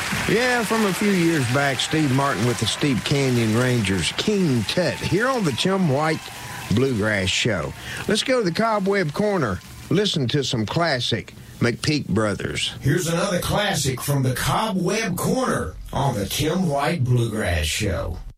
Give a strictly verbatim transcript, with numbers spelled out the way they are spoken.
Yeah, from a few years back, Steve Martin with the Steep Canyon Rangers, King Tut, here on the Chum White Bluegrass Show. Let's go to the Cobweb Corner. Listen to some classic McPeak Brothers. Here's another classic from the Cobweb Corner on the Tim White Bluegrass Show.